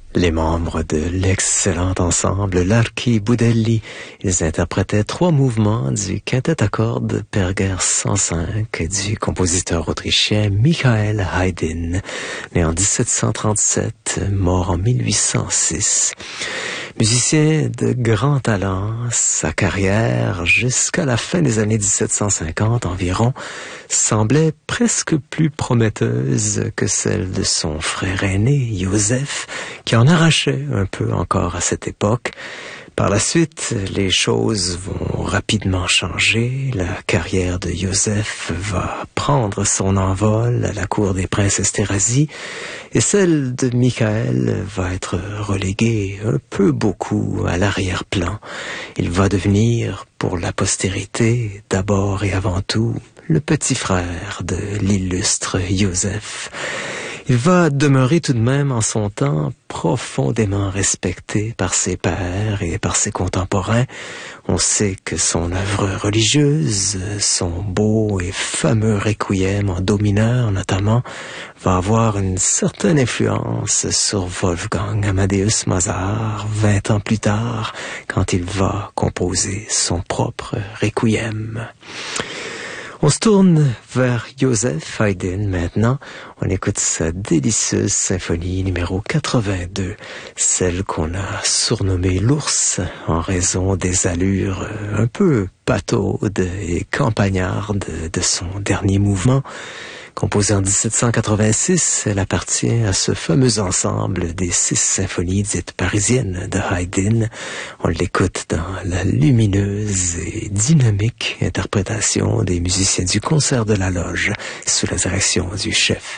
Les membres de l'excellent ensemble Larky Budelli, ils interprétaient 3 mouvements du quintet à cordes Perger 105 du compositeur autrichien Michael Haydn, né en 1737, mort en 1806. Musicien de grand talent, sa carrière, jusqu'à la fin des années 1750 environ, semblait presque plus prometteuse que celle de son frère aîné, Joseph, qui en arrachait un peu encore à cette époque. Par la suite, les choses vont rapidement changer. La carrière de Joseph va prendre son envol à la cour des princes Esterházy et celle de Michael va être reléguée un peu beaucoup à l'arrière-plan. Il va devenir, pour la postérité, d'abord et avant tout, le petit frère de l'illustre Joseph. Il va demeurer tout de même en son temps profondément respecté par ses pairs et par ses contemporains. On sait que son œuvre religieuse, son beau et fameux requiem en do mineur notamment, va avoir une certaine influence sur Wolfgang Amadeus Mozart 20 ans plus tard, quand il va composer son propre requiem. On se tourne vers Joseph Haydn maintenant. On écoute sa délicieuse symphonie numéro 82, celle qu'on a surnommée l'ours en raison des allures un peu pataudes et campagnardes de son dernier mouvement. Composée en 1786, elle appartient à ce fameux ensemble des 6 symphonies dites parisiennes de Haydn. On l'écoute dans la lumineuse et dynamique interprétation des musiciens du concert de la loge sous la direction du chef